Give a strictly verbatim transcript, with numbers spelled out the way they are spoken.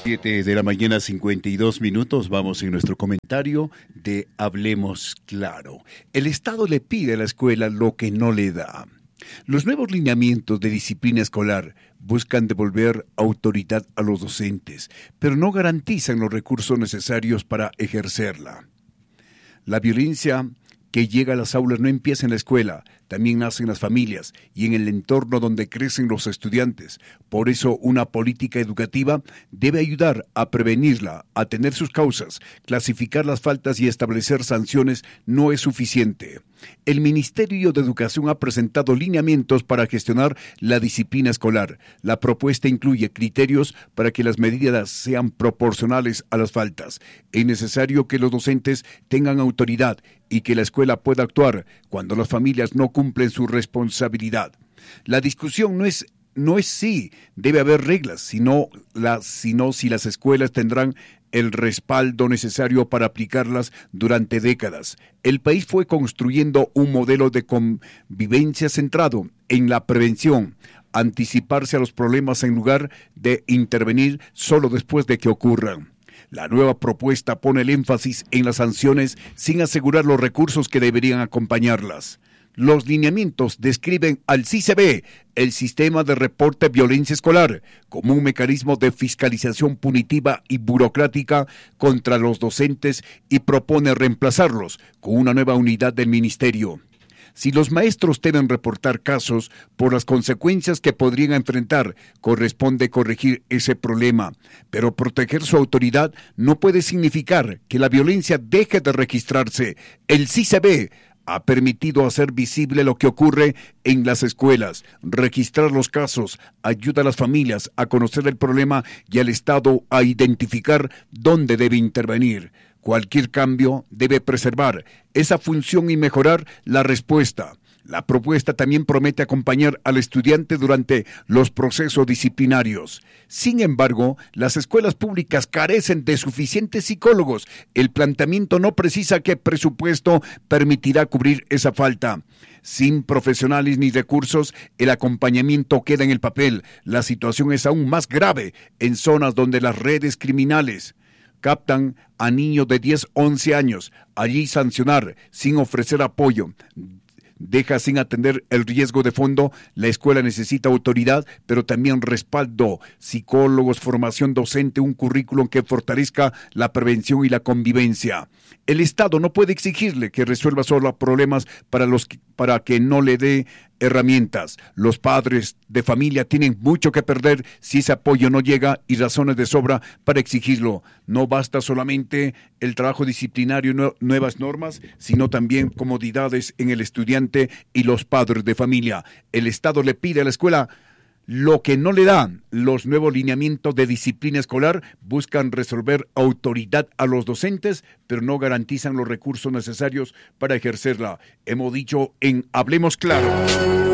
Siete de la mañana, cincuenta y dos minutos. Vamos en nuestro comentario de Hablemos Claro. El Estado le pide a la escuela lo que no le da. Los nuevos lineamientos de disciplina escolar buscan devolver autoridad a los docentes, pero no garantizan los recursos necesarios para ejercerla. La violencia que llega a las aulas no empieza en la escuela, también nace en las familias y en el entorno donde crecen los estudiantes. Por eso, una política educativa debe ayudar a prevenirla, a tener sus causas. Clasificar las faltas y establecer sanciones no es suficiente. El Ministerio de Educación ha presentado lineamientos para gestionar la disciplina escolar. La propuesta incluye criterios para que las medidas sean proporcionales a las faltas. Es necesario que los docentes tengan autoridad y que la escuela pueda actuar cuando las familias no cumplen su responsabilidad. La discusión no es no es si debe haber reglas, sino, la, sino si las escuelas tendrán el respaldo necesario para aplicarlas durante décadas. El país fue construyendo un modelo de convivencia centrado en la prevención, anticiparse a los problemas en lugar de intervenir solo después de que ocurran. La nueva propuesta pone el énfasis en las sanciones sin asegurar los recursos que deberían acompañarlas. Los lineamientos describen al C I C B, el Sistema de Reporte de Violencia Escolar, como un mecanismo de fiscalización punitiva y burocrática contra los docentes y propone reemplazarlos con una nueva unidad del Ministerio. Si los maestros deben reportar casos por las consecuencias que podrían enfrentar, corresponde corregir ese problema. Pero proteger su autoridad no puede significar que la violencia deje de registrarse. El C I C B ha permitido hacer visible lo que ocurre en las escuelas, registrar los casos, ayuda a las familias a conocer el problema y al Estado a identificar dónde debe intervenir. Cualquier cambio debe preservar esa función y mejorar la respuesta. La propuesta también promete acompañar al estudiante durante los procesos disciplinarios. Sin embargo, las escuelas públicas carecen de suficientes psicólogos. El planteamiento no precisa qué presupuesto permitirá cubrir esa falta. Sin profesionales ni recursos, el acompañamiento queda en el papel. La situación es aún más grave en zonas donde las redes criminales captan a niños de diez, once años. Allí sancionar sin ofrecer apoyo deja sin atender el riesgo de fondo. La escuela necesita autoridad, pero también respaldo, psicólogos, formación docente, un currículum que fortalezca la prevención y la convivencia. El Estado no puede exigirle que resuelva solo problemas para los que, para que no le dé herramientas. Los padres de familia tienen mucho que perder si ese apoyo no llega y razones de sobra para exigirlo. No basta solamente el trabajo disciplinario y nuevas normas, sino también comodidades en el estudiante y los padres de familia. El Estado le pide a la escuela lo que no le dan. Los nuevos lineamientos de disciplina escolar buscan resolver autoridad a los docentes, pero no garantizan los recursos necesarios para ejercerla. Hemos dicho en Hablemos Claro.